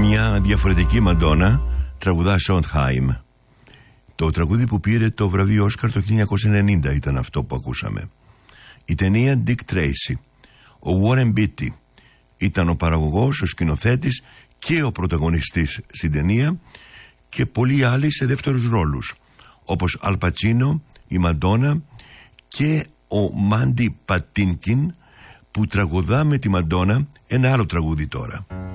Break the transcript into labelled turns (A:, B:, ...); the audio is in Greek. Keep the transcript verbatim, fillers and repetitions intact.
A: Μια διαφορετική Μαντόνα τραγουδά Sondheim. Το τραγούδι που πήρε το βραβείο Όσκαρ το χίλια εννιακόσια ενενήντα ήταν αυτό που ακούσαμε. Η ταινία Dick Tracy. Ο Warren Beatty ήταν ο παραγωγός, ο σκηνοθέτης και ο πρωταγωνιστής στην ταινία, και πολλοί άλλοι σε δεύτερους ρόλους, όπως Αλ Πατσίνο, η Μαντόνα και ο Μάντι Πατίνκιν, που τραγουδά με τη Μαντόνα ένα άλλο τραγούδι τώρα.